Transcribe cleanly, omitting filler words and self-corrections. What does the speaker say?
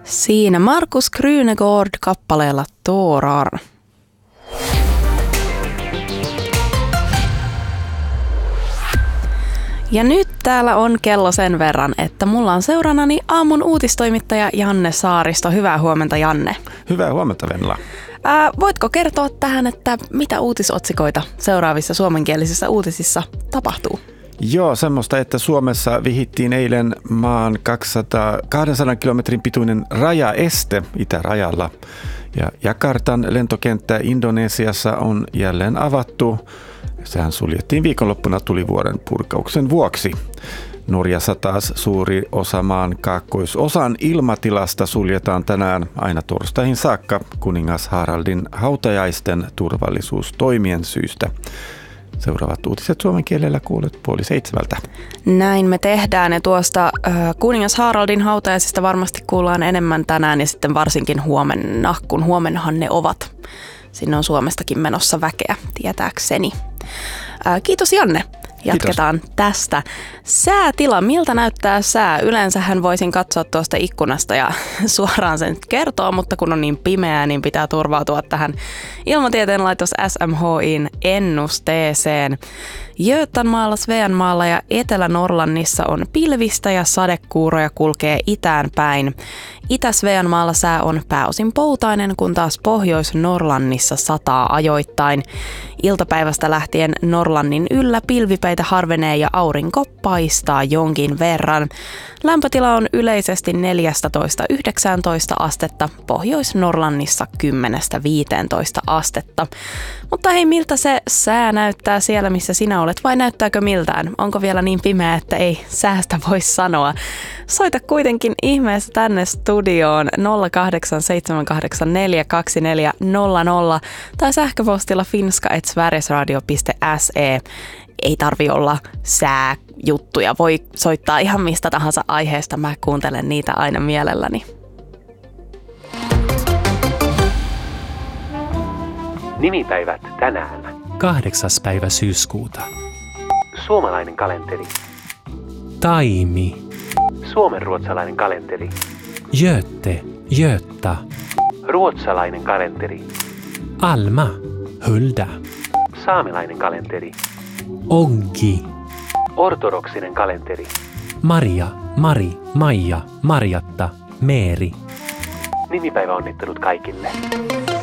Siinä Markus Krunegård kappaleella Tårar. Ja nyt täällä on kello sen verran, että mulla on seurannani aamun uutistoimittaja Janne Saaristo. Hyvää huomenta, Janne. Hyvää huomenta, Venla. Voitko kertoa tähän, että mitä uutisotsikoita seuraavissa suomenkielisissä uutisissa tapahtuu? Joo, semmoista, että Suomessa vihittiin eilen maan 200 kilometrin pituinen rajaeste itärajalla. Ja Jakartan lentokenttä Indonesiassa on jälleen avattu. Sehän suljettiin viikonloppuna tulivuoren purkauksen vuoksi. Norjassa taas suuri osa maan kaakkoisosan ilmatilasta suljetaan tänään aina torstaihin saakka kuningas Haraldin hautajaisten turvallisuustoimien syystä. Seuraavat uutiset suomen kielellä kuulet 6:30. Näin me tehdään ja tuosta kuningas Haraldin hautajaisista varmasti kuullaan enemmän tänään ja sitten varsinkin huomenna, kun huomennahan ne ovat. Sinne on Suomestakin menossa väkeä, tietääkseni. Kiitos, Janne. Jatketaan tästä. Säätila. Miltä näyttää sää? Yleensähän voisin katsoa tuosta ikkunasta ja suoraan sen kertoa, mutta kun on niin pimeää, niin pitää turvautua tähän ilmatieteen laitos SMHI:n ennusteeseen. Götanmaalla, Sveanmaalla ja Etelä-Norlannissa on pilvistä ja sadekuuroja kulkee itään päin. Itä-Sveanmaalla sää on pääosin poutainen, kun taas Pohjois-Norlannissa sataa ajoittain. Iltapäivästä lähtien Norlannin yllä pilvipeitä harvenee ja aurinko paistaa jonkin verran. Lämpötila on yleisesti 14–19 astetta, Pohjois-Norlannissa 10–15 astetta. Mutta hei, miltä se sää näyttää siellä, missä sinä olet, vai näyttääkö miltään? Onko vielä niin pimeä, että ei säästä voi sanoa? Soita kuitenkin ihmeessä tänne studioon 08784240 tai sähköpostilla finska@sverigesradio.se. Ei tarvi olla sääjuttuja, voi soittaa ihan mistä tahansa aiheesta, mä kuuntelen niitä aina mielelläni. Nimipäivät tänään. 8. päivä syyskuuta. Suomalainen kalenteri. Taimi. Suomenruotsalainen kalenteri. Göte. Göta. Ruotsalainen kalenteri. Alma. Hulda. Saamelainen kalenteri. Oggi. Ortodoksinen kalenteri. Maria. Mari. Maija. Marjatta. Meeri. Nimipäivä onnittelut kaikille.